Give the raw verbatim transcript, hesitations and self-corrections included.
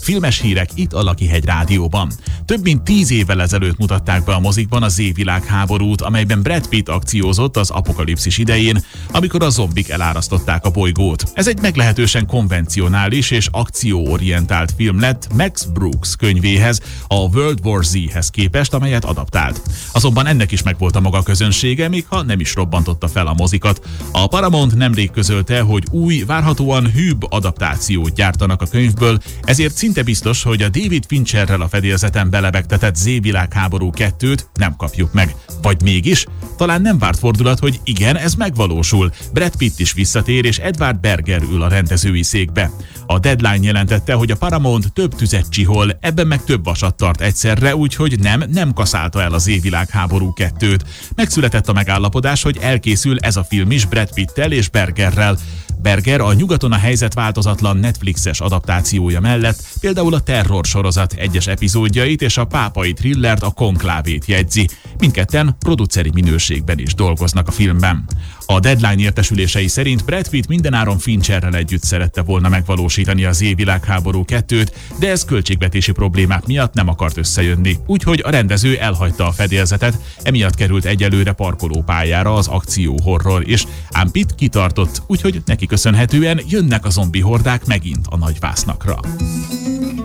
Filmes hírek itt a Lakihegy Rádióban. Több mint tíz évvel ezelőtt mutatták be a mozikban a Z-világháborút, amelyben Brad Pitt akciózott az apokalipszis idején, amikor a zombik elárasztották a bolygót. Ez egy meglehetősen konvencionális és akcióorientált film lett Max Brooks könyvéhez, a World War Z-hez képest, amelyet adaptált. Azonban ennek is megvolt a maga közönsége, még ha nem is robbantotta fel a mozikat. A Paramount nemrég közölte, hogy új, várhatóan hűbb adaptációt gyártanak a könyvből, ezért szinte biztos, hogy a David Fincherrel a fedélzeten belebegtetett Z-világháború kettőt nem kapjuk meg. Vagy mégis? Talán nem várt fordulat, hogy igen, ez megvalósul. Brad Pitt is visszatér, és Edward Berger ül a rendezői székbe. A Deadline jelentette, hogy a Paramount több tüzet csihol, ebben meg több vasat tart egyszerre, úgyhogy nem, nem kaszálta el a Z-világháború kettőt. Megszületett a megállapodás, hogy elkészül ez a film is Brad Pittel és Bergerrel. Berger a Nyugaton a helyzet változatlan Netflixes adaptációja mellett például a Terror sorozat egyes epizódjait és a pápai thrillert, a Konklávét jegyzi. Mindketten produceri minőségben is dolgoznak a filmben. A Deadline értesülései szerint Brad Pitt mindenáron Fincherrel együtt szerette volna megvalósítani a Z-világháború kettőt, de ez költségvetési problémák miatt nem akart összejönni, úgyhogy a rendező elhagyta a fedélzetet, emiatt került egyelőre parkolópályára az akció-horror is, ám Pitt kitartott, úgyhogy neki köszönhetően jönnek a zombi hordák megint a nagyvásznakra.